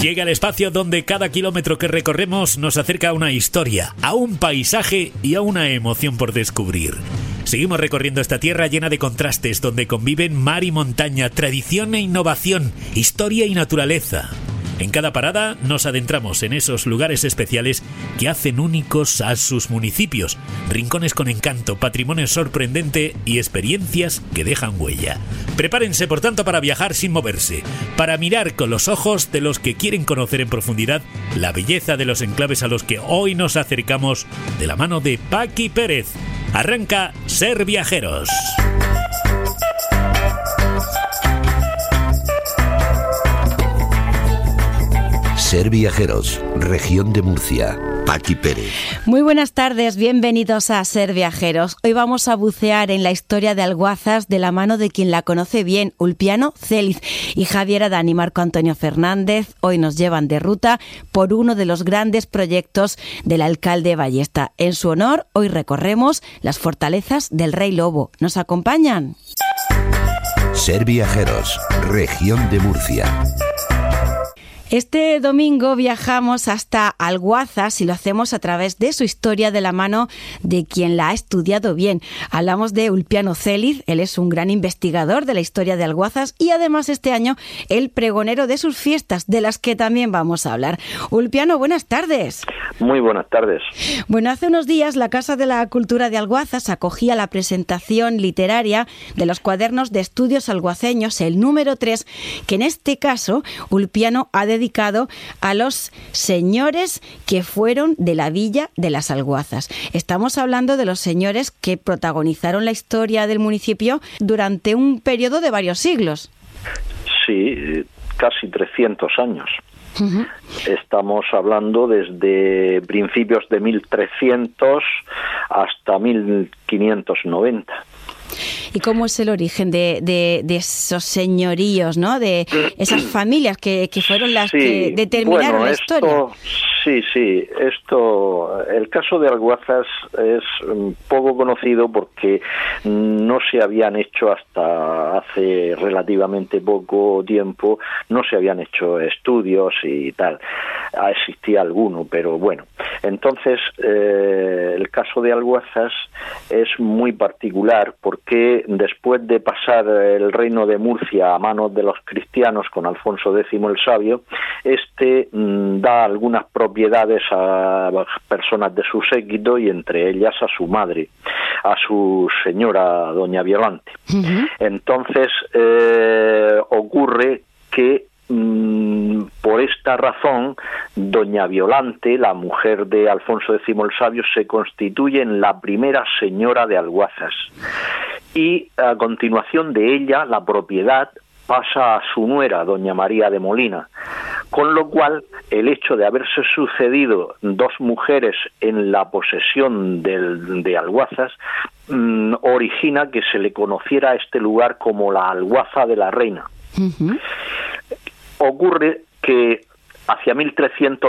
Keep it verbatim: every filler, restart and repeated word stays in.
Llega el espacio donde cada kilómetro que recorremos nos acerca a una historia, a un paisaje y a una emoción por descubrir. Seguimos recorriendo esta tierra llena de contrastes, donde conviven mar y montaña, tradición e innovación, historia y naturaleza. En cada parada nos adentramos en esos lugares especiales que hacen únicos a sus municipios, rincones con encanto, patrimonio sorprendente y experiencias que dejan huella. Prepárense, por tanto, para viajar sin moverse, para mirar con los ojos de los que quieren conocer en profundidad la belleza de los enclaves a los que hoy nos acercamos de la mano de Paqui Pérez. Arranca Ser Viajeros. Ser Viajeros, región de Murcia. Paqui Pérez. Muy buenas tardes, bienvenidos a Ser Viajeros. Hoy vamos a bucear en la historia de Alguazas de la mano de quien la conoce bien, Ulpiano Céliz y Javier Adán y Marco Antonio Fernández. Hoy nos llevan de ruta por uno de los grandes proyectos del alcalde Ballesta. En su honor, hoy recorremos las fortalezas del Rey Lobo. ¿Nos acompañan? Ser Viajeros, región de Murcia. Este domingo viajamos hasta Alguazas y lo hacemos a través de su historia de la mano de quien la ha estudiado bien. Hablamos de Ulpiano Céliz, él es un gran investigador de la historia de Alguazas y además este año el pregonero de sus fiestas, de las que también vamos a hablar. Ulpiano, buenas tardes. Muy buenas tardes. Bueno, hace unos días la Casa de la Cultura de Alguazas acogía la presentación literaria de los cuadernos de estudios alguaceños, el número tres, que en este caso Ulpiano ha dedicado a los señores que fueron de la villa de las Alguazas. Estamos hablando de los señores que protagonizaron la historia del municipio durante un periodo de varios siglos. Sí, casi trescientos años. Uh-huh. Estamos hablando desde principios de mil trescientos hasta mil quinientos noventa. ¿Y cómo es el origen de, de, de esos señoríos, ¿no? De esas familias que, que fueron las sí, que determinaron bueno, la esto, historia? Sí, sí. Esto, el caso de Alguazas es poco conocido porque no se habían hecho hasta hace relativamente poco tiempo, no se habían hecho estudios y tal. Existía alguno, pero bueno. Entonces, eh, el caso de Alguazas es muy particular porque después de pasar el reino de Murcia a manos de los cristianos con Alfonso décimo el Sabio, este mmm, da algunas propiedades a personas de su séquito y entre ellas a su madre, a su señora doña Violante. Uh-huh. Entonces eh, ocurre que por esta razón, doña Violante, la mujer de Alfonso décimo el Sabio, se constituye en la primera señora de Alguazas. Y a continuación de ella, la propiedad pasa a su nuera, doña María de Molina. Con lo cual, el hecho de haberse sucedido dos mujeres en la posesión del, de Alguazas mmm, origina que se le conociera a este lugar como la Alguaza de la Reina. Uh-huh. Ocurre que hacia mil trescientos